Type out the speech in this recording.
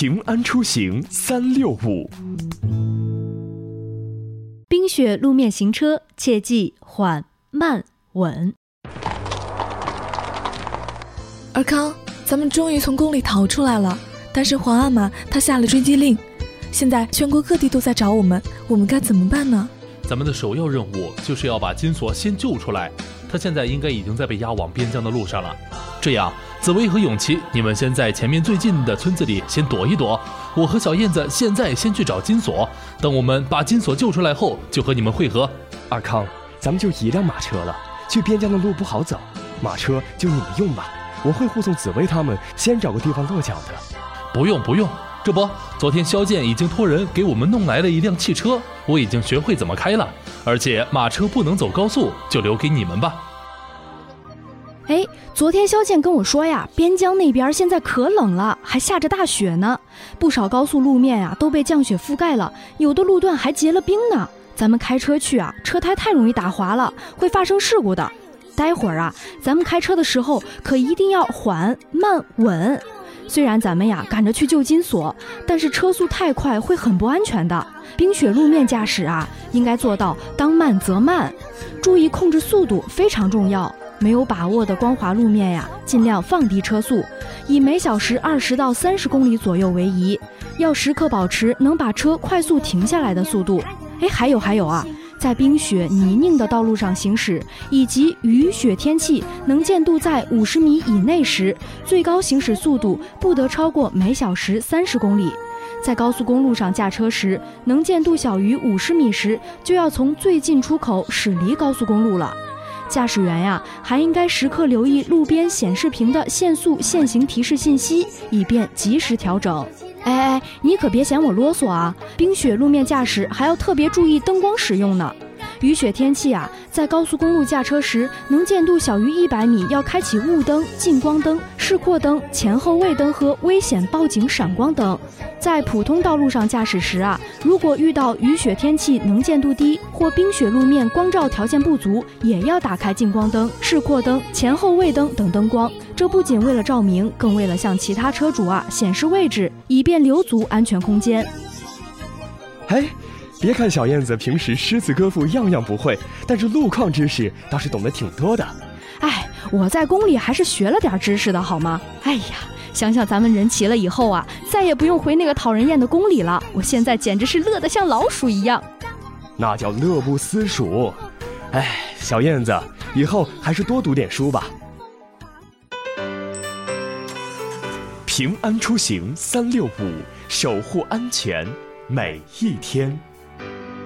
平安出行365。 冰雪路面行车，切记缓慢稳。 尔康，咱们终于从宫里逃出来了，但是皇阿玛他下了追击令，现在全国各地都在找我们该怎么办呢？ 咱们的首要任务就是要把金锁先救出来，他现在应该已经在被押往边疆的路上了。这样，紫薇和永琪，你们先在前面最近的村子里先躲一躲，我和小燕子现在先去找金锁，等我们把金锁救出来后，就和你们会合。 尔康，咱们就一辆马车了，去边疆的路不好走，马车就你们用吧，我会护送紫薇他们先找个地方落脚的。 不用，这不，昨天萧剑已经托人给我们弄来了一辆汽车，我已经学会怎么开了，而且马车不能走高速，就留给你们吧。 昨天萧剑跟我说呀，边疆那边现在可冷了，还下着大雪呢，不少高速路面都被降雪覆盖了，有的路段还结了冰呢。咱们开车去车胎太容易打滑了，会发生事故的。待会儿咱们开车的时候可一定要缓慢稳。虽然咱们赶着去救金锁，但是车速太快会很不安全的。冰雪路面驾驶应该做到当慢则慢，注意控制速度非常重要。没有把握的光滑路面尽量放低车速，以每小时20到30公里左右为宜，要时刻保持能把车快速停下来的速度。还有在冰雪泥泞的道路上行驶，以及雨雪天气能见度在50米以内时，最高行驶速度不得超过每小时30公里。在高速公路上驾车时，能见度小于50米时，就要从最近出口驶离高速公路了。驾驶员还应该时刻留意路边显示屏的限速限行提示信息，以便及时调整。你可别嫌我啰嗦冰雪路面驾驶还要特别注意灯光使用呢。雨雪天气在高速公路驾车时，能见度小于100米要开启雾灯、近光灯、示廓灯、前后位灯和危险报警闪光灯。在普通道路上驾驶时如果遇到雨雪天气能见度低或冰雪路面光照条件不足，也要打开近光灯、示廓灯、前后位灯等灯光。这不仅为了照明，更为了向其他车主显示位置，以便留足安全空间。 别看小燕子平时诗词歌赋样样不会，但是路况知识倒是懂得挺多的。 我在宫里还是学了点知识的好吗？想想咱们人齐了以后再也不用回那个讨人厌的宫里了，我现在简直是乐得像老鼠一样。 那叫乐不思蜀。小燕子，以后还是多读点书吧。平安出行365，守护安全每一天。